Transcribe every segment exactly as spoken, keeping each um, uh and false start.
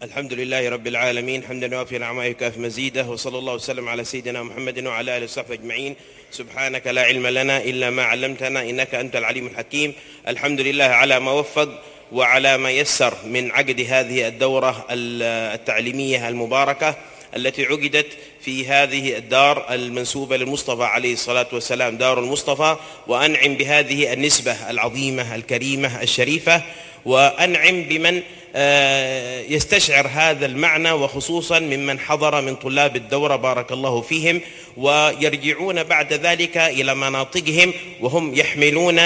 الحمد لله رب العالمين حمدا يوافي نعمه ويكافئ مزيده، وصلى الله وسلم على سيدنا محمد وعلى آله وصحبه أجمعين. سبحانك لا علم لنا إلا ما علمتنا إنك أنت العليم الحكيم. الحمد لله على ما وفق وعلى ما يسر من عقد هذه الدورة التعليمية المباركة التي عقدت في هذه الدار المنسوبة للمصطفى عليه الصلاة والسلام، دار المصطفى. وأنعم بهذه النسبة العظيمة الكريمة الشريفة، وأنعم بمن يستشعر هذا المعنى، وخصوصا ممن حضر من طلاب الدورة بارك الله فيهم، ويرجعون بعد ذلك إلى مناطقهم وهم يحملون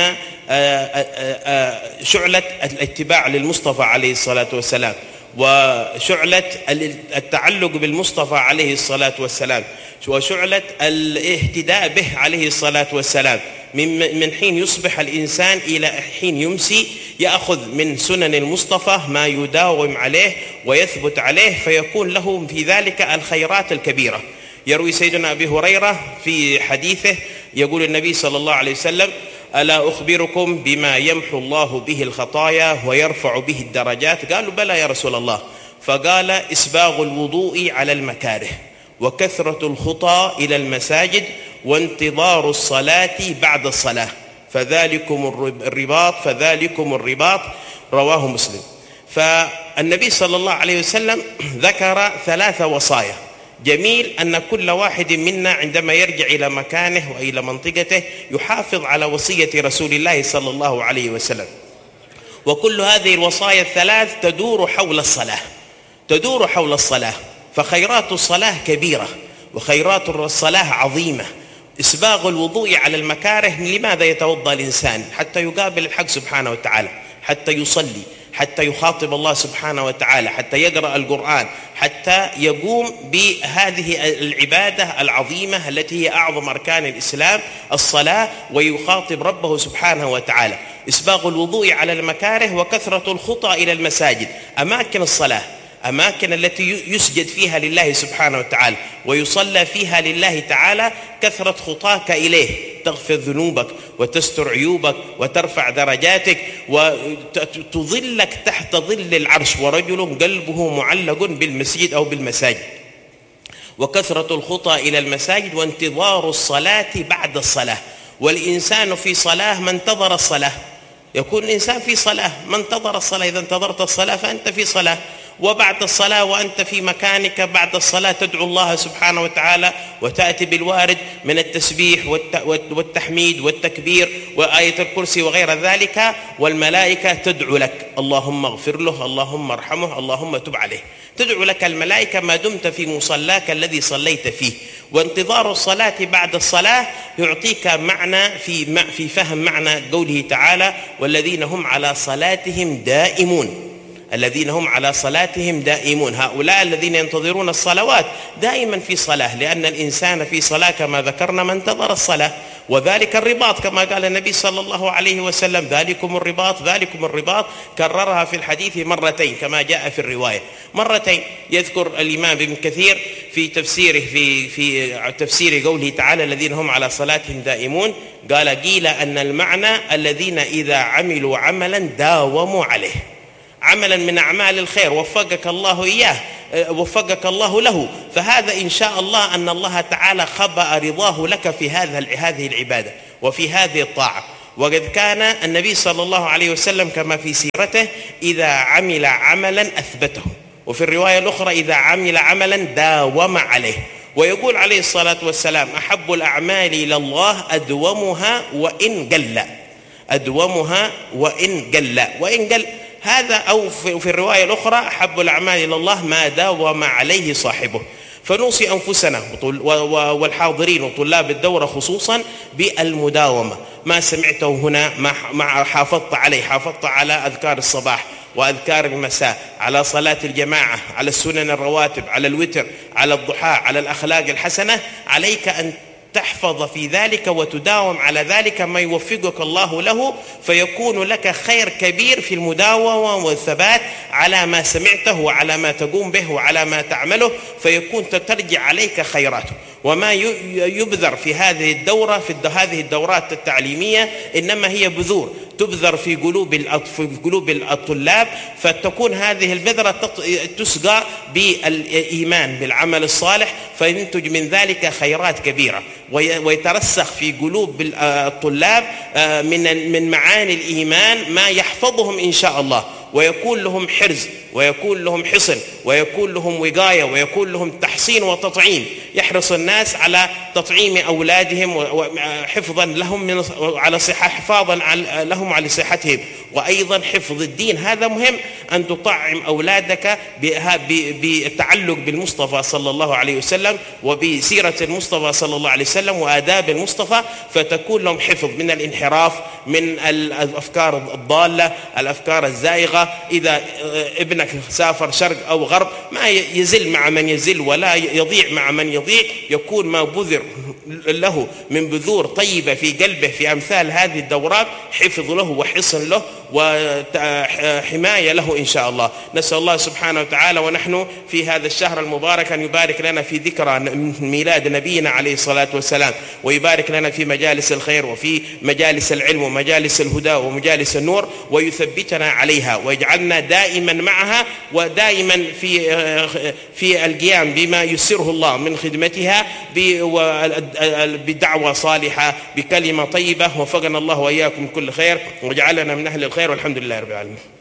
شعلة الاتباع للمصطفى عليه الصلاة والسلام، وشعلة التعلق بالمصطفى عليه الصلاة والسلام، وشعلة الاهتداء به عليه الصلاة والسلام. من حين يصبح الإنسان إلى حين يمسي يأخذ من سنن المصطفى ما يداوم عليه ويثبت عليه، فيكون له في ذلك الخيرات الكبيرة. يروي سيدنا أبي هريرة في حديثه يقول النبي صلى الله عليه وسلم: ألا أخبركم بما يمحو الله به الخطايا ويرفع به الدرجات؟ قالوا: بلى يا رسول الله. فقال: إسباغ الوضوء على المكاره، وكثرة الخطى إلى المساجد، وانتظار الصلاة بعد الصلاة، فذلكم الرباط فذلكم الرباط. رواه مسلم. فالنبي صلى الله عليه وسلم ذكر ثلاث وصايا. جميل أن كل واحد منا عندما يرجع إلى مكانه وإلى منطقته يحافظ على وصية رسول الله صلى الله عليه وسلم. وكل هذه الوصايا الثلاث تدور حول الصلاة، تدور حول الصلاة. فخيرات الصلاة كبيرة وخيرات الصلاة عظيمة. إسباغ الوضوء على المكاره، لماذا يتوضأ الإنسان؟ حتى يقابل الحق سبحانه وتعالى، حتى يصلي، حتى يخاطب الله سبحانه وتعالى، حتى يقرأ القرآن، حتى يقوم بهذه العبادة العظيمة التي هي أعظم أركان الإسلام، الصلاة، ويخاطب ربه سبحانه وتعالى. إسباغ الوضوء على المكاره وكثرة الخطى إلى المساجد، أماكن الصلاة، أماكن التي يسجد فيها لله سبحانه وتعالى ويصلى فيها لله تعالى، كثرة خطاك إليه تغفر ذنوبك وتستر عيوبك وترفع درجاتك وتظلك تحت ظل العرش، ورجل قلبه معلق بالمسجد أو بالمساجد. وكثرة الخطى إلى المساجد، وانتظار الصلاة بعد الصلاة. والإنسان في صلاة ما انتظر الصلاة، يكون الإنسان في صلاة ما انتظر الصلاة. إذا انتظرت الصلاة فأنت في صلاة، وبعد الصلاة وأنت في مكانك بعد الصلاة تدعو الله سبحانه وتعالى، وتأتي بالوارد من التسبيح والتحميد والتكبير وآية الكرسي وغير ذلك، والملائكة تدعو لك: اللهم اغفر له، اللهم ارحمه، اللهم تب عليه. تدعو لك الملائكة ما دمت في مصلاك الذي صليت فيه. وانتظار الصلاة بعد الصلاة يعطيك معنى في في فهم معنى قوله تعالى: والذين هم على صلاتهم دائمون. الذين هم على صلاتهم دائمون، هؤلاء الذين ينتظرون الصلوات دائما في صلاة، لأن الإنسان في صلاة كما ذكرنا ما انتظر الصلاة. وذلك الرباط كما قال النبي صلى الله عليه وسلم: ذلكم الرباط ذلكم الرباط. كررها في الحديث مرتين كما جاء في الرواية، مرتين. يذكر الإمام ابن كثير في تفسيره في في تفسير قوله تعالى: الذين هم على صلاتهم دائمون، قال: قيل أن المعنى الذين إذا عملوا عملا داوموا عليه، عملا من أعمال الخير وفقك الله إياه، وفقك الله له، فهذا إن شاء الله أن الله تعالى خبأ رضاه لك في هذا هذه العبادة وفي هذه الطاعة. وقد كان النبي صلى الله عليه وسلم كما في سيرته إذا عمل عملا أثبته، وفي الرواية الأخرى إذا عمل عملا داوم عليه. ويقول عليه الصلاة والسلام: أحب الأعمال إلى الله أدومها وإن قل، أدومها وإن قل، وإن قل هذا. أو في الرواية الأخرى: أحب الأعمال إلى الله ما داوم عليه صاحبه. فنوصي أنفسنا والحاضرين وطلاب الدورة خصوصا بالمداومة. ما سمعته هنا ما حافظت عليه، حافظت على أذكار الصباح وأذكار المساء، على صلاة الجماعة، على السنن الرواتب، على الوتر، على الضحى، على الأخلاق الحسنة. عليك أن تحفظ في ذلك وتداوم على ذلك ما يوفقك الله له، فيكون لك خير كبير في المداومة والثبات على ما سمعته وعلى ما تقوم به وعلى ما تعمله، فيكون ترجع عليك خيراته. وما يبذر في هذه الدورة في هذه الدورات التعليمية إنما هي بذور تبذر في قلوب في قلوب الطلاب، فتكون هذه البذرة تسقى بالإيمان بالعمل الصالح، فينتج من ذلك خيرات كبيرة، ويترسخ في قلوب الطلاب من من معاني الإيمان ما يحفظهم إن شاء الله، ويكون لهم حرز، ويكون لهم حصن، ويكون لهم وقاية، ويكون لهم تحصين وتطعيم. يحرص الناس على تطعيم أولادهم وحفظا لهم من على صحة حفاظا لهم على صحتهم، وأيضا حفظ الدين. هذا مهم أن تطعم أولادك بالتعلق بالمصطفى صلى الله عليه وسلم وبسيرة المصطفى صلى الله عليه وسلم وآداب المصطفى، فتكون لهم حفظ من الانحراف، من الأفكار الضالة، الأفكار الزائغة. إذا ابنك سافر شرق أو غرب ما يزل مع من يزل ولا يضيع مع من يضيع، يكون ما بذر له من بذور طيبة في قلبه في أمثال هذه الدورات حفظ له وحصن له وحماية له إن شاء الله. نسأل الله سبحانه وتعالى ونحن في هذا الشهر المبارك أن يبارك لنا في ذكرى ميلاد نبينا عليه الصلاة والسلام، ويبارك لنا في مجالس الخير وفي مجالس العلم ومجالس الهدى ومجالس النور، ويثبتنا عليها ويجعلنا دائما معها، ودائما في في القيام بما يسره الله من خدمتها بدعوة صالحة بكلمة طيبة. وفقنا الله وإياكم كل خير، وجعلنا من أهل الخير، والحمد لله رب العالمين.